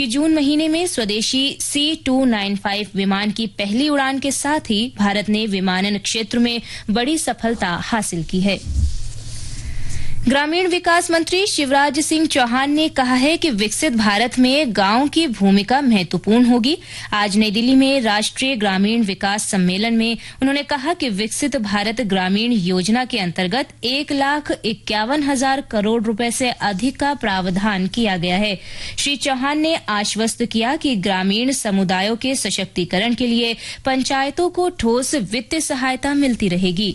कि जून महीने में स्वदेशी C295 विमान की पहली उड़ान के साथ ही भारत ने विमानन क्षेत्र में बड़ी सफलता हासिल की है। ग्रामीण विकास मंत्री शिवराज सिंह चौहान ने कहा है कि विकसित भारत में गांव की भूमिका महत्वपूर्ण होगी। आज नई दिल्ली में राष्ट्रीय ग्रामीण विकास सम्मेलन में उन्होंने कहा कि विकसित भारत ग्रामीण योजना के अंतर्गत 1,51,000 करोड़ रुपए से अधिक का प्रावधान किया गया है। श्री चौहान ने आश्वस्त किया कि ग्रामीण समुदायों के सशक्तिकरण के लिए पंचायतों को ठोस वित्तीय सहायता मिलती रहेगी।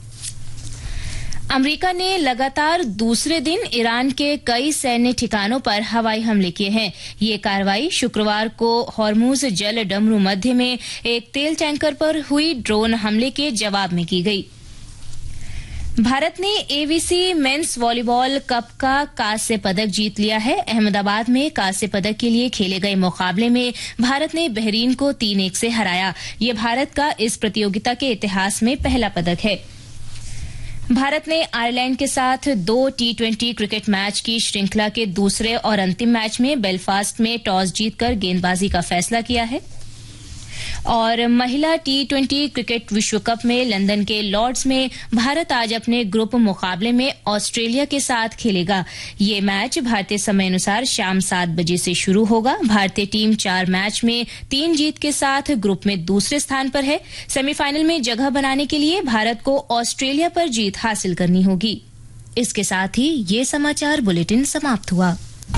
अमेरिका ने लगातार दूसरे दिन ईरान के कई सैन्य ठिकानों पर हवाई हमले किए हैं। ये कार्रवाई शुक्रवार को हॉर्मुज जल डमरू मध्य में एक तेल टैंकर पर हुई ड्रोन हमले के जवाब में की गई। भारत ने एवीसी मेंस वॉलीबॉल कप का कांस्य पदक जीत लिया है। अहमदाबाद में कांस्य पदक के लिए खेले गए मुकाबले में भारत ने बहरीन को 3-1 से हराया। ये भारत का इस प्रतियोगिता के इतिहास में पहला पदक है। भारत ने आयरलैंड के साथ 2 T20 क्रिकेट मैच की श्रृंखला के दूसरे और अंतिम मैच में बेलफास्ट में टॉस जीतकर गेंदबाजी का फैसला किया है। और महिला T20 क्रिकेट विश्व कप में लंदन के लॉर्ड्स में भारत आज अपने ग्रुप मुकाबले में ऑस्ट्रेलिया के साथ खेलेगा। ये मैच भारतीय समय अनुसार शाम 7 बजे से शुरू होगा। भारतीय टीम 4 मैच में 3 जीत के साथ ग्रुप में दूसरे स्थान पर है। सेमीफाइनल में जगह बनाने के लिए भारत को ऑस्ट्रेलिया पर जीत हासिल करनी होगी। इसके साथ ही ये समाचार बुलेटिन समाप्त हुआ।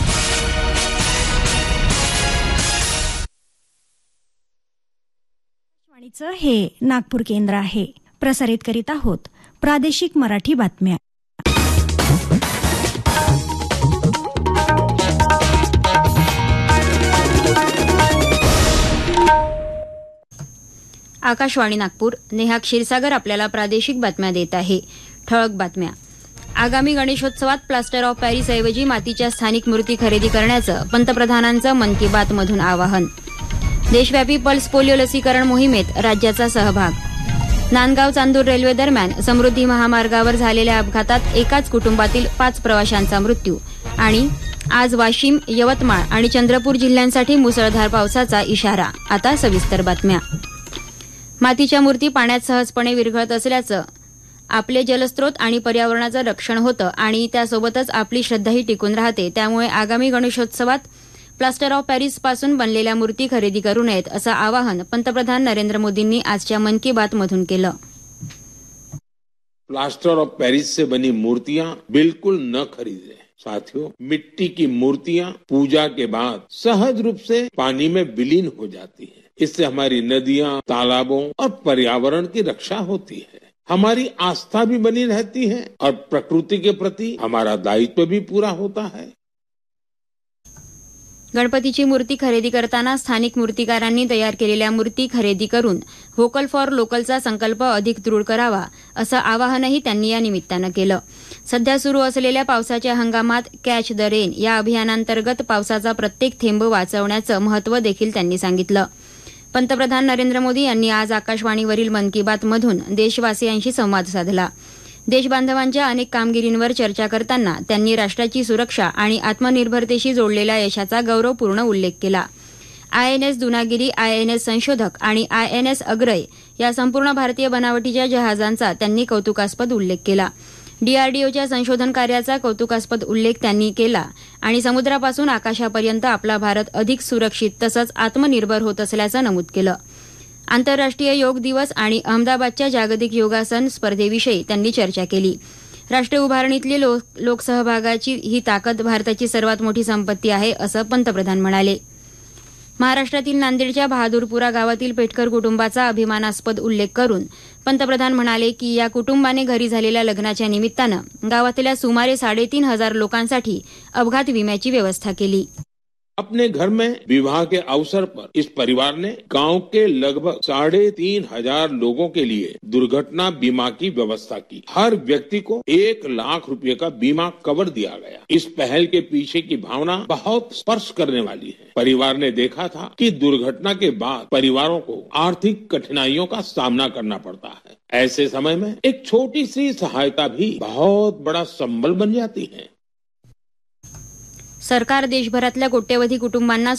हे नागपूर केंद्र आहे। प्रसारित करीत आहोत प्रादेशिक मराठी बातम्या। आकाशवाणी नागपूर, नेहा क्षीरसागर आपल्याला प्रादेशिक बातम्या देत आहे। ठळक बातम्या। आगामी गणेशोत्सवात प्लास्टर ऑफ पॅरिस ऐवजी मातीच्या स्थानिक मूर्ती खरेदी करण्याचं पंतप्रधानांचं मन की बात मधून आवाहन। देशव्यापी पल्स पोलिओ लसीकरण मोहिमेत राज्याचा सहभाग। नांदगाव चांदूर रेल्वे दरम्यान समृद्धी महामार्गावर झालेल्या अपघातात एकाच कुटुंबातील 5 प्रवाशांचा मृत्यू। आणि आज वाशिम, यवतमाळ आणि चंद्रपूर जिल्ह्यांसाठी मुसळधार पावसाचा इशारा। आता सविस्तर बातम्या। मातीच्या मूर्ती पाण्यात सहजपणे विरघळत असल्याचं आपले जलस्रोत आणि पर्यावरणाचं रक्षण होतं आणि त्यासोबतच आपली श्रद्धाही टिकून राहते। त्यामुळे आगामी गणेशोत्सवात प्लास्टर ऑफ पॅरिस पासून बनलेल्या मूर्ती खरेदी करू नयेत असं आवाहन पंतप्रधान नरेंद्र मोदींनी आजच्या मन की बात मधून केलं। प्लास्टर ऑफ पेरिस से बनी मूर्तियां बिल्कुल न खरीदें। साथियों, मिट्टी की मूर्तियां पूजा के बाद सहज रूप से पानी में विलीन हो जाती हैं। इससे हमारी नदियां, तालाबों और पर्यावरण की रक्षा होती है। हमारी आस्था भी बनी रहती है और प्रकृति के प्रति हमारा दायित्व भी पूरा होता है। गणपतीची मूर्ती खरेदी करताना स्थानिक मूर्तिकारांनी तयार केलेल्या मूर्ती खरेदी करून व्होकल फॉर लोकलचा संकल्प अधिक दृढ करावा असं आवाहनही त्यांनी या निमित्तानं केलं। सध्या सुरू असलेल्या पावसाच्या हंगामात कॅच द रेन या अभियानांतर्गत पावसाचा प्रत्येक थेंब वाचवण्याचं महत्त्व देखील त्यांनी सांगितलं। पंतप्रधान नरेंद्र मोदी यांनी आज आकाशवाणीवरील मन की बात मधून देशवासियांशी संवाद साधला। देशबांधवांच्या अनेक कामगिरींवर चर्चा करताना त्यांनी राष्ट्राची सुरक्षा आणि आत्मनिर्भरतेशी जोडलेल्या यशाचा गौरवपूर्ण उल्लेख केला। आयएनएस दुनागिरी, आयएनएस संशोधक आणि आयएनएस अग्रय या संपूर्ण भारतीय बनावटीच्या जहाजांचा त्यांनी कौतुकास्पद उल्लेख केला। डीआरडीओच्या संशोधन कार्याचा कौतुकास्पद उल्लेख त्यांनी केला आणि समुद्रापासून आकाशापर्यंत आपला भारत अधिक सुरक्षित तसंच आत्मनिर्भर होत असल्याचं नमूद केलं। आंतरराष्ट्रीय योग दिवस आणि अहमदाबादच्या जागतिक योगासन स्पर्धेविषयी त्यांनी चर्चा केली। राष्ट्र उभारणीतली लोकसहभागाची ही ताकद भारताची सर्वात मोठी संपत्ती आहे असं पंतप्रधान म्हणाले। महाराष्ट्रातील नांदेडच्या बहादूरपुरा गावातील पेटकर कुटुंबाचा अभिमानास्पद उल्लेख करून पंतप्रधान म्हणाले की या कुटुंबाने घरी झालेल्या लग्नाच्या निमित्तानं गावातल्या सुमारे 3,500 लोकांसाठी अपघात विम्याची व्यवस्था केली। अपने घर में विवाह के अवसर पर इस परिवार ने गांव के लगभग 3,500 लोगों के लिए दुर्घटना बीमा की व्यवस्था की। हर व्यक्ति को 1 लाख रुपए का बीमा कवर दिया गया। इस पहल के पीछे की भावना बहुत स्पर्श करने वाली है। परिवार ने देखा था कि दुर्घटना के बाद परिवारों को आर्थिक कठिनाइयों का सामना करना पड़ता है। ऐसे समय में एक छोटी सी सहायता भी बहुत बड़ा संबल बन जाती है। सरकार देशभरातल्या कोट्यवधी कुटुंबांना